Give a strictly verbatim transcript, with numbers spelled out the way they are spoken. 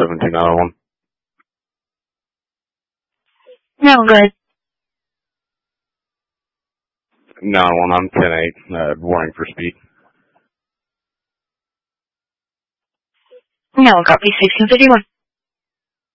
seven two nine one. No, good. nine one, I'm ten eight, uh, warning for speed. No, copy sixteen fifty-one.